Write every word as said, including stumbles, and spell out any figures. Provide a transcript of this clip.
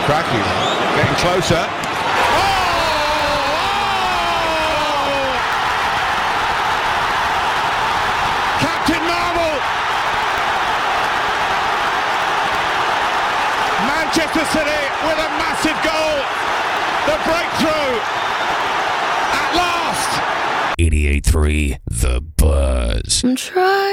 Lukaku getting closer. Captain Marvel! Manchester City with a massive goal. The breakthrough at last. eighty-eight point three The Buzz. I'm trying.